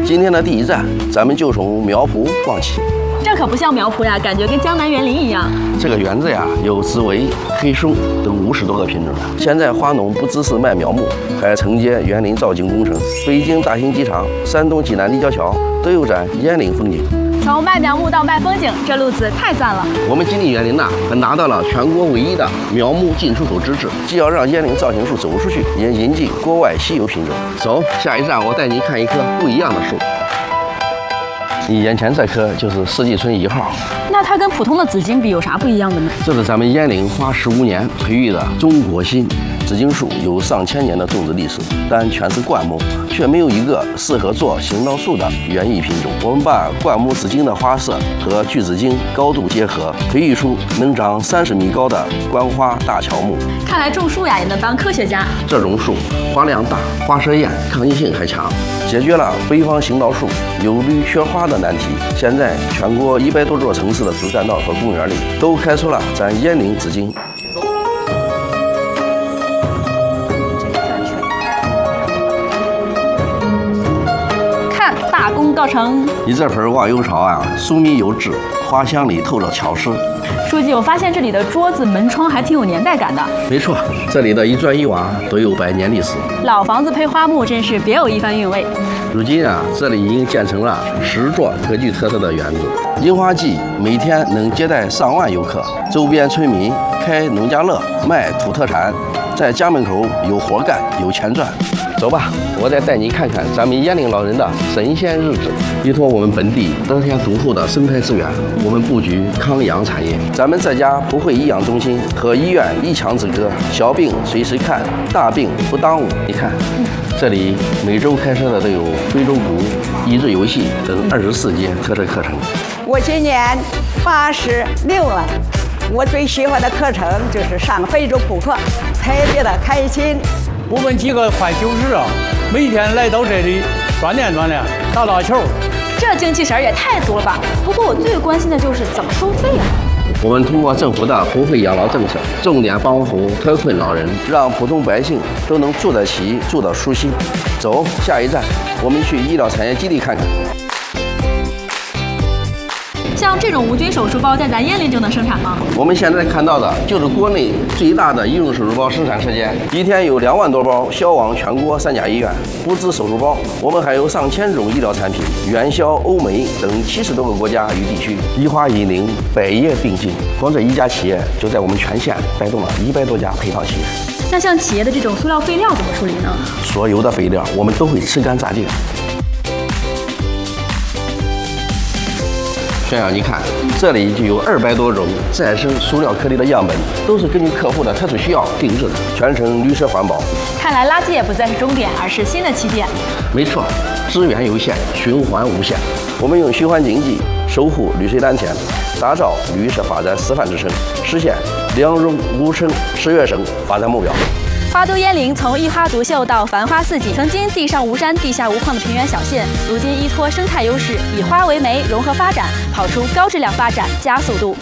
今天的第一站，咱们就从苗圃逛起。 这可不像苗圃呀，感觉跟江南园林一样。 这个园子呀，有紫薇、黑松等50多个品种。现在花农不只是卖苗木，还承接园林造景工程。北京大型机场、山东济南立交桥都有展烟林风景。 从卖苗木到卖风景，这路子太赞了。 我们金立园林呐，还拿到了全国唯一的苗木进出口资质。既要让烟林造型树走出去，也引进国外稀有品种。走，下一站我带你看一棵不一样的树。你眼前这棵就是四季春1号。 那它跟普通的紫荆比有啥不一样的呢？ 这是咱们烟林花15年培育的中国新紫荆树，有上千年的种植历史，但全是灌木，却没有一个适合做行道树的园艺品种。我们把灌木紫荆的花色和巨紫荆高度结合，培育出能长30米高的观花大乔木。 看来种树呀也能当科学家。 这种树花量大，花色艳，抗逆性还强，解决了北方行道树有绿缺花的难题。现在全国100多座城市的主干道和公园里都开出了咱烟林紫荆。 看，大功告成！ 你这盆忘忧草啊，疏密有致，花香里透着巧思。 书记，我发现这里的桌子、门窗还挺有年代感的。 没错，这里的一砖一瓦都有100年历史。 老房子配花木，真是别有一番韵味。 如今啊，这里已经建成了10座各具特色的园子。樱花季每天能接待上万游客，周边村民开农家乐，卖土特产，在家门口有活干，有钱赚。走吧，我再带你看看咱们烟林老人的神仙日子。依托我们本地得天独厚的生态资源，我们布局康养产业。咱们这家不会医养中心和医院一墙之隔，小病随时看，大病不耽误。你看，这里每周开设的都有非洲鼓、益智游戏等24节特色课程。 我今年86了，我最喜欢的课程就是上非洲扑克，特别的开心。 我们几个快90了，每天来到这里锻炼锻炼，打打球。 这精气神也太足了吧！不过我最关心的就是怎么收费啊？ 我们通过政府的普惠养老政策，重点帮扶特困老人，让普通百姓都能住得起、住得舒心。走，下一站，我们去医疗产业基地看看。 像这种无菌手术包在咱烟林就能生产吗？ 我们现在看到的就是国内最大的医用手术包生产车间，一天有2万多包销往全国3甲医院。不止手术包，我们还有上千种医疗产品，远销欧美等70多个国家与地区。医花引领，百业并进，光这一家企业就在我们全县带动了100多家配套企业。 那像企业的这种塑料废料怎么处理呢？ 所有的废料我们都会吃干榨净。炫耀，你看，这里就有200多种再生塑料颗粒的样本，都是根据客户的特殊需要定制的，全程绿色环保。 看来垃圾也不再是终点，而是新的起点。 没错，资源有限，循环无限。我们用循环经济守护绿水蓝天，打造绿色发展示范之城，实现2荣5称10月省发展目标。 花都烟林从一花独秀到繁花似锦，曾经地上无山、地下无矿的平原小县，如今依托生态优势，以花为媒，融合发展，跑出高质量发展加速度。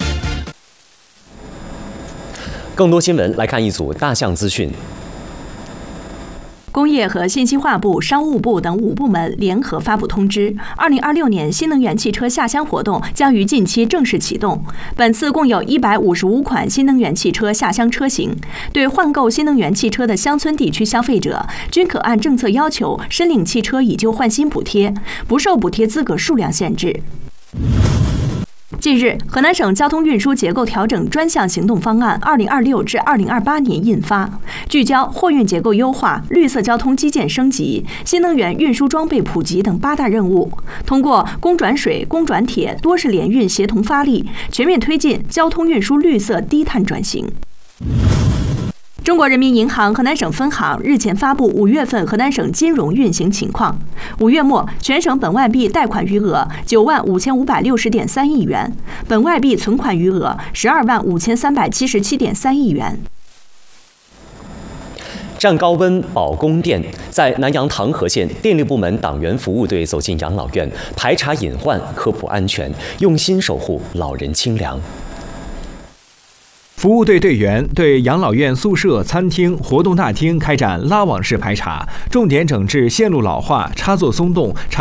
更多新闻来看一组大象资讯。 工业和信息化部、商务部等5部门联合发布通知，2026年新能源汽车下乡活动将于近期正式启动。本次共有155款新能源汽车下乡车型，对换购新能源汽车的乡村地区消费者，均可按政策要求申领汽车以旧换新补贴，不受补贴资格数量限制。近日，河南省交通运输结构调整专项行动方案2026至2028年印发，聚焦货运结构优化、绿色交通基建升级、新能源运输装备普及等8大任务，通过公转水、公转铁多式联运协同发力，全面推进交通运输绿色低碳转型。中国人民银行河南省分行日前发布5月份河南省金融运行情况。5月末，全省本外币贷款余额95560.3亿元，本外币存款余额125377.3亿元。 战高温保供电，在南阳唐河县电力部门党员服务队走进养老院，排查隐患，科普安全，用心守护老人清凉。 服务队队员对养老院宿舍、餐厅、活动大厅开展拉网式排查，重点整治线路老化、插座松动、